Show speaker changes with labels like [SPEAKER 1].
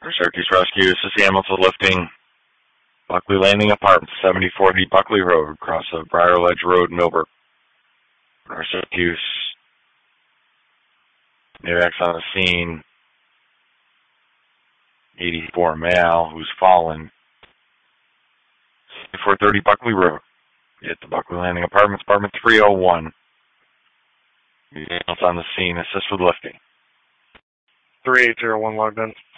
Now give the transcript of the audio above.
[SPEAKER 1] Syracuse Rescue, this is Hamilton lifting. Buckley Landing Apartments, 7040 Buckley Road, across of Briar Ledge Road, Millbrook. Syracuse. Navax on the scene. 84 male who's fallen. 430 Buckley Road. At the Buckley Landing Apartments, apartment 301. Anything else on the scene? Assist with lifting.
[SPEAKER 2] 3801 logged in.